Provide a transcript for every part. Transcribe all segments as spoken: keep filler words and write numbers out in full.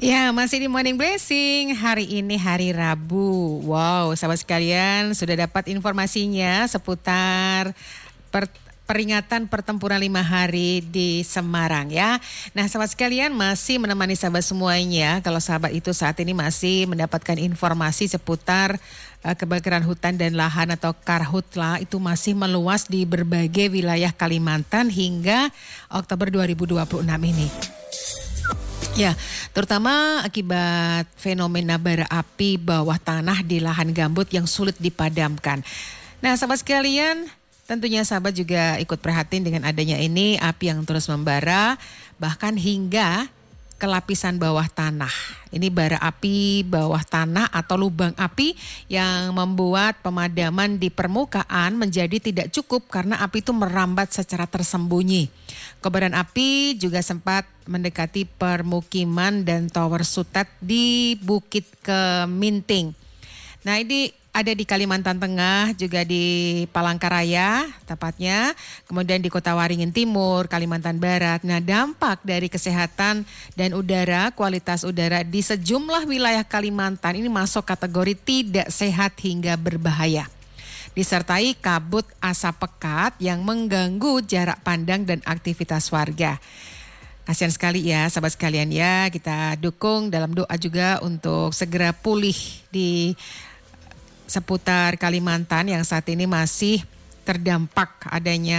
Ya, masih di Morning Blessing. Hari ini hari Rabu. Wow, sahabat sekalian sudah dapat informasinya seputar per, peringatan pertempuran lima hari di Semarang ya. Nah, sahabat sekalian masih menemani sahabat semuanya. Kalau sahabat itu saat ini masih mendapatkan informasi seputar uh, kebakaran hutan dan lahan atau karhutla itu masih meluas di berbagai wilayah Kalimantan hingga Oktober dua ribu dua puluh enam ini. Ya, terutama akibat fenomena bara api bawah tanah di lahan gambut yang sulit dipadamkan. Nah, sahabat sekalian, tentunya sahabat juga ikut prihatin dengan adanya ini api yang terus membara, bahkan hingga ke lapisan bawah tanah. Ini bara api bawah tanah atau lubang api yang membuat pemadaman di permukaan menjadi tidak cukup karena api itu merambat secara tersembunyi. Kobaran api juga sempat mendekati permukiman dan tower sutet di Bukit Keminting. Nah, ini ada di Kalimantan Tengah, juga di Palangkaraya tepatnya, kemudian di Kota Waringin Timur, Kalimantan Barat. Nah, dampak dari kesehatan dan udara, kualitas udara di sejumlah wilayah Kalimantan ini masuk kategori tidak sehat hingga berbahaya. Disertai kabut asap pekat yang mengganggu jarak pandang dan aktivitas warga. Kasihan sekali ya sahabat sekalian ya, kita dukung dalam doa juga untuk segera pulih di seputar Kalimantan yang saat ini masih terdampak adanya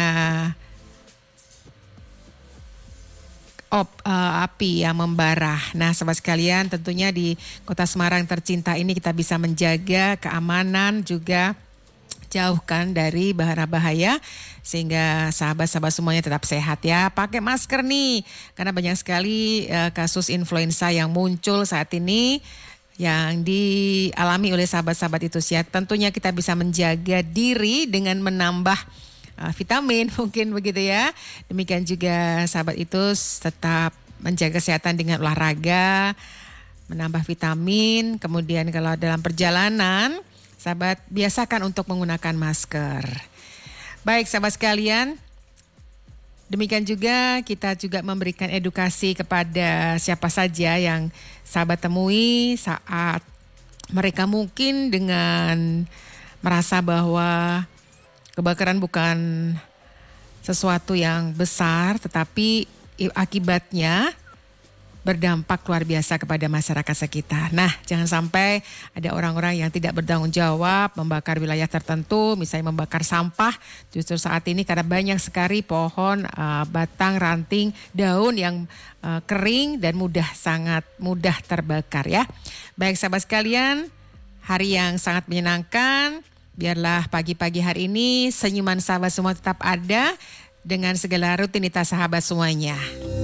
op, uh, api yang membara. Nah, sahabat sekalian, tentunya di Kota Semarang tercinta ini kita bisa menjaga keamanan juga jauhkan dari bahaya-bahaya sehingga sahabat-sahabat semuanya tetap sehat ya. Pakai masker nih karena banyak sekali uh, kasus influenza yang muncul saat ini yang dialami oleh sahabat-sahabat itu sih. Tentunya kita bisa menjaga diri dengan menambah uh, vitamin mungkin begitu ya. Demikian juga sahabat itu tetap menjaga kesehatan dengan olahraga, menambah vitamin. Kemudian kalau dalam perjalanan, sahabat biasakan untuk menggunakan masker. Baik sahabat sekalian, demikian juga kita juga memberikan edukasi kepada siapa saja yang sahabat temui saat mereka mungkin dengan merasa bahwa kebakaran bukan sesuatu yang besar tetapi akibatnya berdampak luar biasa kepada masyarakat sekitar. Nah, jangan sampai ada orang-orang yang tidak bertanggung jawab membakar wilayah tertentu, misalnya membakar sampah. Justru saat ini karena banyak sekali pohon, uh, batang, ranting, daun yang uh, kering dan mudah sangat mudah terbakar ya. Baik sahabat sekalian, hari yang sangat menyenangkan. Biarlah pagi-pagi hari ini senyuman sahabat semua tetap ada dengan segala rutinitas sahabat semuanya.